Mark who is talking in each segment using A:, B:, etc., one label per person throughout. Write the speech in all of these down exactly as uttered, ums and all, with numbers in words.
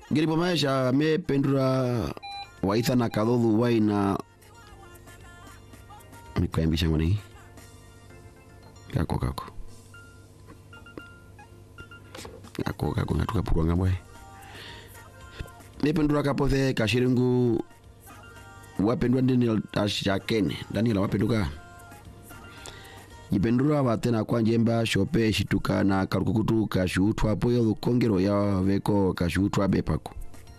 A: Ngiripo maisha me pendura waitha na kadodhu waina mikoembisha ngoni kako kako kako kako ngatuka purwanga boy me pendura kapothe kashiringu wapendwa ndini ashakene Daniela wapenduka Jipendura watena kwa njemba shope shituka na karukukutu kashuutwa poyo lukongero ya veko kashuutwa bepako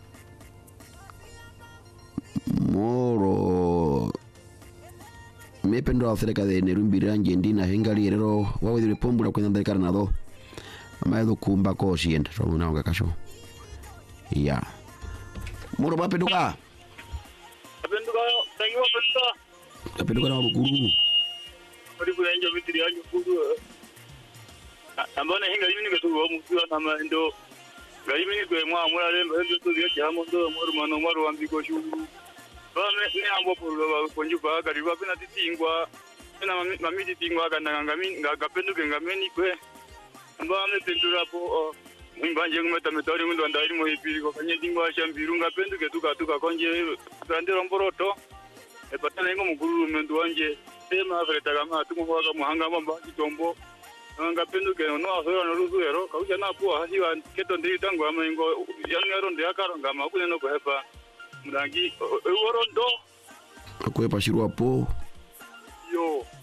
A: moro mependura wathereka de nerumbira ngendina hengali erero wawedire pombula kwenda ndekara nado amaedo kumba ko shienda so unaonga kasho ya moro wapenduka
B: wapenduka tangi wapenduka
A: wapenduka na wabukuru
B: Ori kuenja mitiri anjo kudu ambana hinga yimini ketuwa musiwa nama ndo gayimini kwe mwa mwa lemba ndo tuziyo chamo ndo mwaru mano mwaru wambiko shuru Bame ne ambo polo konjuka kariba pena titingwa pena mamiti tingwa kana ngami ngakapenduke ngameni kwe ambame pendura po mbanje ngumeta metori ndo ndari mo ipiri ko kanye tingwa shambiru ngapenduke tuka tuka konje grande romboroto e patana ngo mukuru mendo wanje tema vreta kama tumuhoga muhanga mamba kitombo ngapenduke no ahora no ruzuero kauja na po hasiwa keto ndi tango amengo yanero ndi akaronga makune no kuhepa murangi orondo
A: akwepa shirwa po
B: yo